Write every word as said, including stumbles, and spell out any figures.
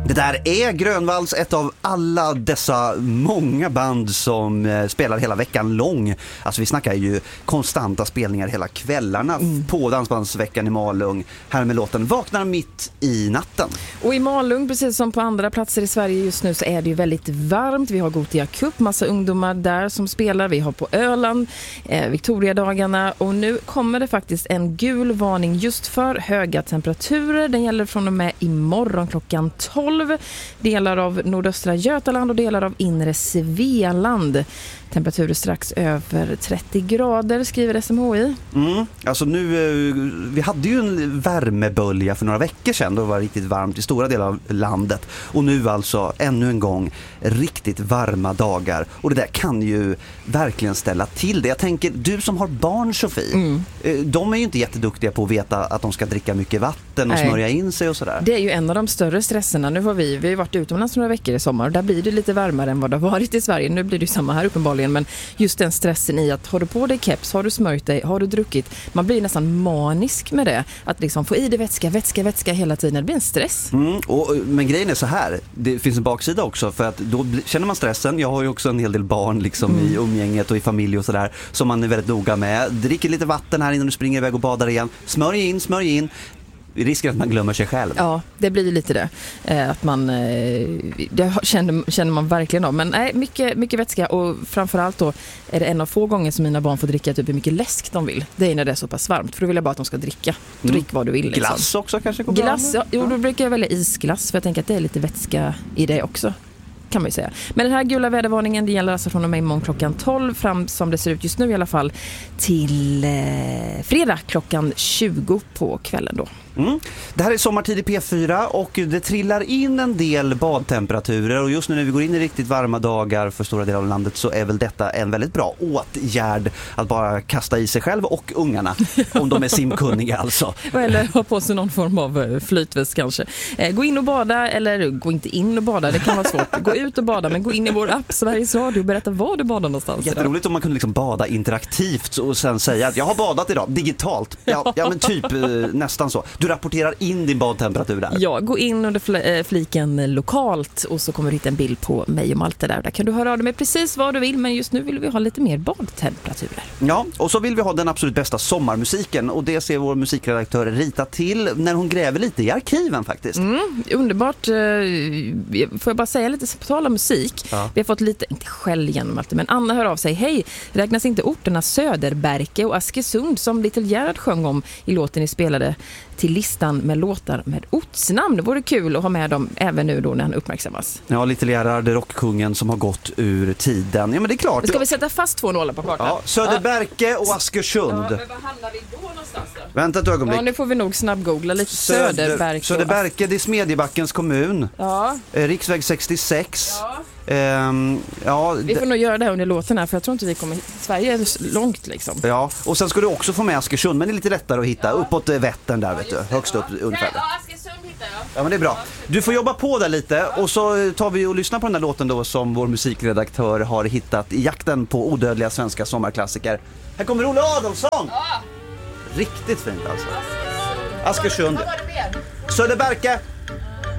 Det där är Grönvalls, ett av alla dessa många band som eh, spelar hela veckan lång. Alltså vi snackar ju konstanta spelningar hela kvällarna mm. på Dansbandsveckan i Malung. Här med låten Vaknar mitt i natten. Och i Malung, precis som på andra platser i Sverige just nu, så är det ju väldigt varmt. Vi har Gothia Cup, massa ungdomar där som spelar. Vi har på Öland, eh, Victoriadagarna, och nu kommer det faktiskt en gul varning just för höga temperaturer. Den gäller från och med imorgon klockan tolv. Delar av nordöstra Götaland och delar av inre Svealand. Temperaturer strax över trettio grader, skriver S M H I. Mm, alltså nu, vi hade ju en värmebölja för några veckor sedan. Då var det riktigt varmt i stora delar av landet. Och nu alltså ännu en gång riktigt varma dagar. Och det där kan ju verkligen ställa till det. Jag tänker, du som har barn, Sofie, mm. de är ju inte jätteduktiga på att veta att de ska dricka mycket vatten och Nej. smörja in sig och sådär. Det är ju en av de större stresserna. Nu har vi, vi har varit utomlands några veckor i sommar och där blir det lite varmare än vad det har varit i Sverige. Nu blir det ju samma här uppenbarligen. Men just den stressen i att har du på dig keps, har du smörjt dig, har du druckit, man blir nästan manisk med det. Att liksom få i dig vätska, vätska, vätska hela tiden. Det blir en stress. Mm, och, men grejen är så här, det finns en baksida också, för att då känner man stressen. Jag har ju också en hel del barn liksom mm. i umgänget och i familj och sådär, som man är väldigt noga med. Dricker lite vatten här innan du springer iväg och badar igen. Smörj in, smörj in. Risken att man glömmer sig själv. Ja, det blir ju lite det. Eh, att man, eh, det känner, känner man verkligen av. Men nej, mycket, mycket vätska, och framförallt då är det en av få gånger som mina barn får dricka typ hur mycket läsk de vill. Det är när det är så pass varmt, för då vill jag bara att de ska dricka. Drick mm. vad du vill. Liksom. Glass också kanske? Glass, ja, jo, då brukar jag välja isglass, för jag tänker att det är lite vätska i det också. Kan man ju säga. Men den här gula vädervarningen, det gäller alltså från och med imorgon klockan tolv fram, som det ser ut just nu i alla fall, till eh, fredag klockan tjugo på kvällen då. Mm. Det här är sommartid i P fyra och det trillar in en del badtemperaturer, och just nu när vi går in i riktigt varma dagar för stora delar av landet så är väl detta en väldigt bra åtgärd att bara kasta i sig själv och ungarna om de är simkunniga alltså. Eller ha på sig någon form av flytväst kanske. Gå in och bada, eller gå inte in och bada, det kan vara svårt. Gå ut och bada, men gå in i vår app Sveriges Radio och berätta var du badar någonstans. Jätteroligt om man kunde liksom bada interaktivt och sen säga att jag har badat idag digitalt. Ja, ja men typ nästan så. Du rapporterar in din badtemperatur där. Ja, gå in under fl- fliken lokalt och så kommer du hitta en bild på mig och Malte där. Där kan du höra av dig med precis vad du vill, men just nu vill vi ha lite mer badtemperaturer. Ja, och så vill vi ha den absolut bästa sommarmusiken, och det ser vår musikredaktör Rita till när hon gräver lite i arkiven faktiskt. Mm, underbart. Får jag bara säga lite på tal om musik. Ja. Vi har fått lite, inte skäll igen Malte, men Anna hör av sig. Hej, räknas inte orterna Söderberke och Askersund som Little Gerhard sjöng om i låten ni spelade till listan med låtar med ortsnamn? Det vore kul att ha med dem även nu då när han uppmärksammas. Ja, Little Gerhard, rockkungen som har gått ur tiden. Ja, men det är klart. Ska vi sätta fast två nollor på kartan? Ja, Söderberke ja. och Askersund. Ja, men vad handlar vi då någonstans då? Vänta ett ögonblick. Ja, nu får vi nog snabbgoogla lite. Söder, Söderberke. Söderberke, det är Smedjebackens kommun. Ja. Eh, Riksväg sextiosex. Ja. Um, ja, vi får d- nog göra det här under låten här, för jag tror inte vi kommer hit. Sverige är långt liksom. Ja, och sen ska du också få med Askersund, men det är lite lättare att hitta. Ja. Uppåt Vättern där, ja, vet du. Högst upp ungefär. Ja, Askersund hittar jag. Ja, men det är bra. Du får jobba på där lite, och så tar vi och lyssnar på den här låten då som vår musikredaktör har hittat i jakten på odödliga svenska sommarklassiker. Här kommer Olle Adolfsson! Ja. Riktigt fint alltså. Askersund. Vad var det mer? Söderberke!